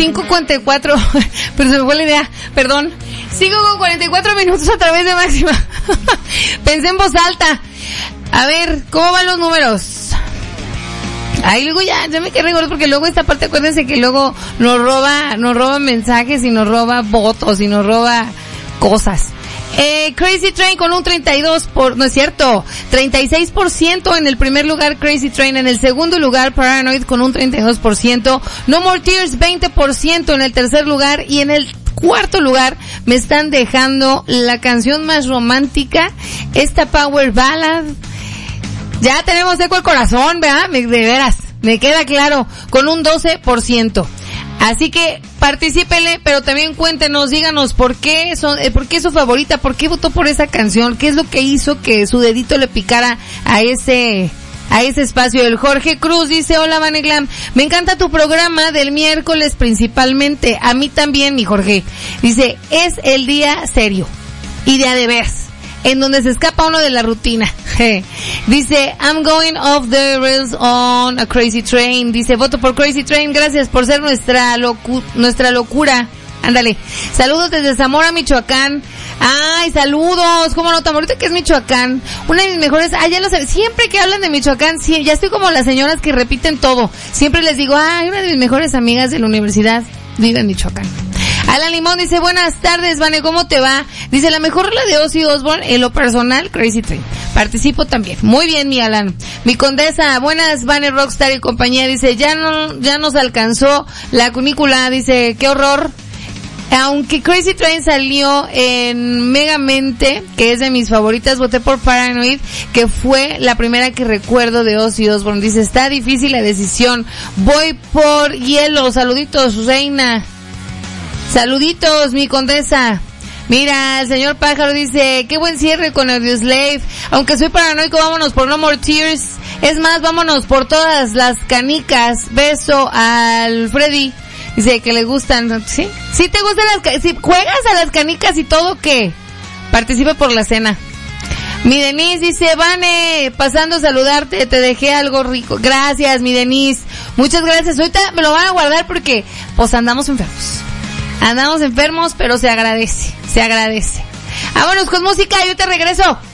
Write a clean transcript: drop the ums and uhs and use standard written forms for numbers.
5:44, pero se me fue la idea, perdón. 5:44 minutos a través de Máxima. Pensé en voz alta. A ver, ¿cómo van los números? Ahí luego ya me quedé regalo porque luego esta parte, acuérdense que luego nos roba mensajes y nos roba votos y nos roba cosas. Crazy Train con un 36% en el primer lugar, Crazy Train en el segundo lugar, Paranoid con un 32%, No More Tears 20% en el tercer lugar y en el cuarto lugar me están dejando la canción más romántica, esta Power Ballad. Ya tenemos eco al corazón, ¿verdad? De veras, me queda claro, con un 12%. Así que particípenle, pero también cuéntenos, díganos por qué es su favorita, por qué votó por esa canción, qué es lo que hizo que su dedito le picara a ese espacio. El Jorge Cruz dice, hola Vaneglam, me encanta tu programa del miércoles principalmente, a mí también mi Jorge. Dice, es el día serio y de veras, en donde se escapa uno de la rutina. Dice, I'm going off the rails on a Crazy Train. Dice, voto por Crazy Train, gracias por ser nuestra locura. Ándale. Saludos desde Zamora, Michoacán. Ay, saludos. ¿Cómo no? Ahorita que es Michoacán. Una de mis mejores, ya lo sé. Siempre que hablan de Michoacán, sí, ya estoy como las señoras que repiten todo. Siempre les digo, una de mis mejores amigas de la universidad vive en Michoacán. Alan Limón dice, buenas tardes, Vane, ¿cómo te va? Dice, la mejor rola de Ozzy Osbourne, en lo personal, Crazy Train. Participo también. Muy bien, mi Alan. Mi Condesa, buenas, Vane, Rockstar y compañía. Dice, ya nos alcanzó la cunícula. Dice, qué horror. Aunque Crazy Train salió en Megamente, que es de mis favoritas, voté por Paranoid, que fue la primera que recuerdo de Ozzy Osbourne. Dice, está difícil la decisión. Voy por Hielo. Saluditos, Reina. Saluditos, mi Condesa. Mira, el señor Pájaro dice, qué buen cierre con Audioslave. Aunque soy paranoico, vámonos por No More Tears. Es más, vámonos por todas las canicas. Beso al Freddy. Dice que le gustan. ¿Sí? ¿Sí te gustan si juegas a las canicas y todo, qué? Participa por la cena. Mi Denise dice, Vane, pasando a saludarte, te dejé algo rico. Gracias, mi Denise. Muchas gracias. Ahorita me lo van a guardar porque, pues, andamos enfermos, pero se agradece. Vámonos con música, yo te regreso.